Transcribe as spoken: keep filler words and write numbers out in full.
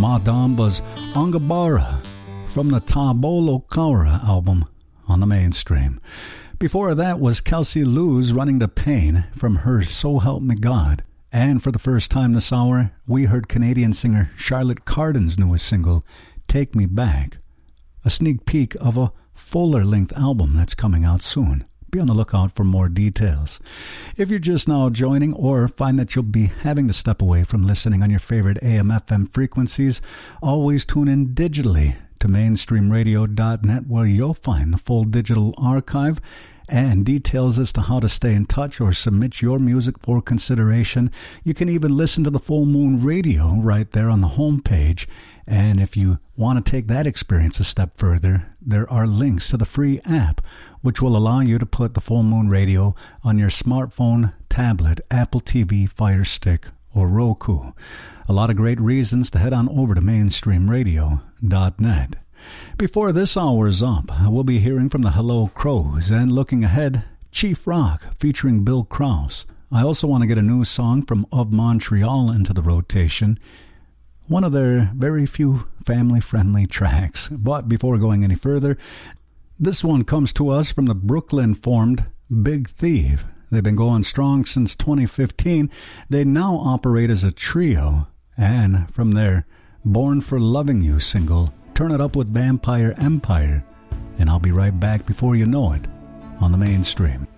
Madamba's Angabara from the Tabolo Kaura album on the Mainstream. Before that was Kelsey Lou's Running to Pain from her So Help Me God. And for the first time this hour, we heard Canadian singer Charlotte Cardin's newest single, Take Me Back, a sneak peek of a fuller-length album that's coming out soon. Be on the lookout for more details. If you're just now joining or find that you'll be having to step away from listening on your favorite A M F M frequencies, always tune in digitally to mainstream radio dot net, where you'll find the full digital archive and details as to how to stay in touch or submit your music for consideration. You can even listen to the Full Moon Radio right there on the homepage. And if you want to take that experience a step further, there are links to the free app, which will allow you to put the Full Moon Radio on your smartphone, tablet, Apple T V, Fire Stick, or Roku. A lot of great reasons to head on over to mainstream radio dot net. Before this hour is up, we'll be hearing from the Hello Crows, and looking ahead, Chief Rock featuring Bill Krause. I also want to get a new song from Of Montreal into the rotation, one of their very few family-friendly tracks. But before going any further, this one comes to us from the Brooklyn-formed Big Thief. They've been going strong since twenty fifteen. They now operate as a trio, and from their Born for Loving You single, Turn It Up with Vampire Empire. And I'll be right back before you know it on the Mainstream.